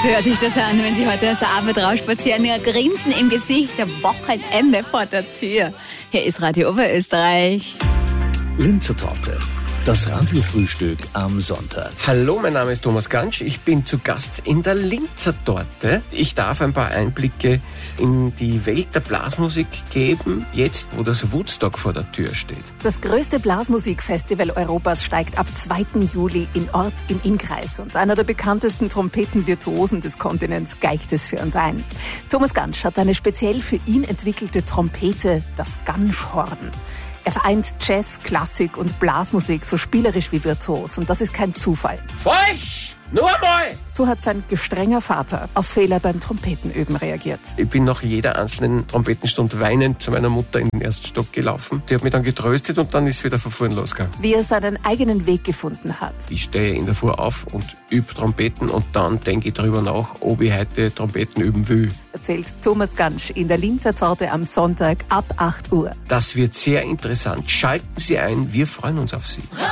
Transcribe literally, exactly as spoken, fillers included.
So hört sich das an, wenn Sie heute aus der Arbeit rausspazieren. Ihr Grinsen im Gesicht, der Wochenende vor der Tür. Hier ist Radio Oberösterreich. Linzer Torte, das Radiofrühstück am Sonntag. Hallo, mein Name ist Thomas Gansch. Ich bin zu Gast in der Linzer Torte. Ich darf ein paar Einblicke in die Welt der Blasmusik geben, jetzt wo das Woodstock vor der Tür steht. Das größte Blasmusikfestival Europas steigt ab zweiten Juli in Ort im Innkreis. Und einer der bekanntesten Trompetenvirtuosen des Kontinents geigt es für uns ein. Thomas Gansch hat eine speziell für ihn entwickelte Trompete, das Ganschhorn. Er vereint Jazz, Klassik und Blasmusik so spielerisch wie virtuos. Und das ist kein Zufall. Falsch! Nur einmal! So hat sein gestrenger Vater auf Fehler beim Trompetenüben reagiert. Ich bin nach jeder einzelnen Trompetenstunde weinend zu meiner Mutter in den ersten Stock gelaufen. Die hat mich dann getröstet und dann ist es wieder von vorn losgegangen. Wie er seinen eigenen Weg gefunden hat. Ich stehe in der Früh auf und übe Trompeten und dann denke ich darüber nach, ob ich heute Trompeten üben will. Erzählt Thomas Gansch in der Linzer Torte am Sonntag ab acht Uhr. Das wird sehr interessant. Schalten Sie ein, wir freuen uns auf Sie.